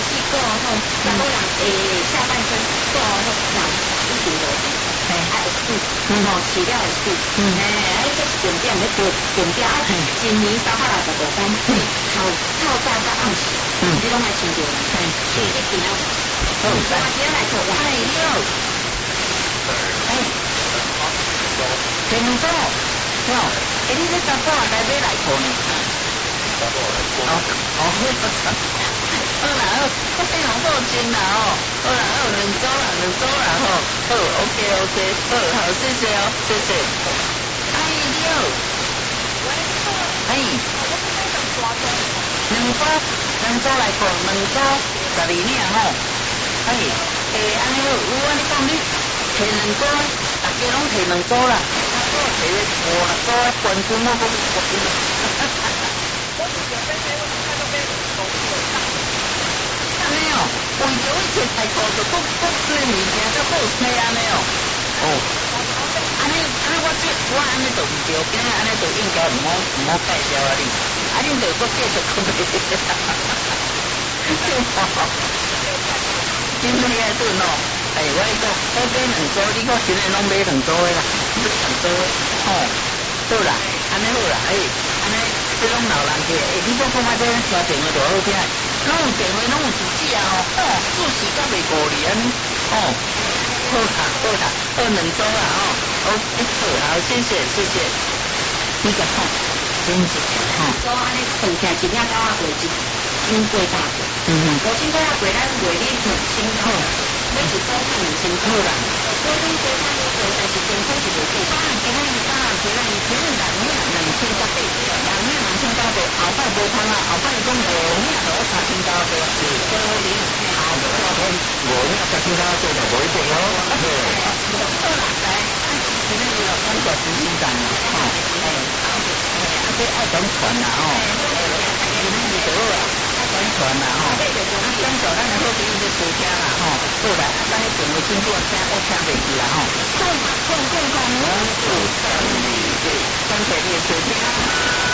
是过后，然后人下半身过后人一定落地，会死，饲了会死，这重点要重点啊，一年365天，透早到暗时，你拢爱亲着，一定要。好，我今日来做啦。哎哟，天总，哟，你这查甫来买来做呢？好啦好，我非常抱歉啦好啦好，两周啦好 ，OK， 好，谢谢哦，谢谢。哎你好，喂，哎，两周来做，2周12领吼，哎，安尼好，有安尼讲你摕2周，大家拢摕2周啦，我摕5、6周冠军我讲冠军。安尼哦，为着我摕大裤就讲对物件较好听安尼哦。安尼我安尼就唔对，今日安尼就应该唔好介绍啊你，恁就搁继续讲袂。真厉害准哦！我讲，我买2组，你搁真诶拢买2组诶啦，买2组吼。好啦，安尼好啦，安尼这拢老人家，你搁讲我这听电话就好听，拢有电话拢有手机啊做时间袂过哩安尼，好啦，2周啦好，谢谢，你个好，真是做安尼算起来一领9啊过1过大过，5000块啊过咱月哩2000块，每一周看2000块啦。所以你多看多过，但是健康是袂过。今日2000后摆无通啊，后摆讲5领就我3000多个，所以我领后摆5领3000多个就无一定哦。好啦，来，今日你老公做执行长啦，这爱转传啦今日就好啦，爱转传啦转传咱就好朋友就收听啦好啦，咱迄电话进度听我听袂记啦讲，转传你的收听。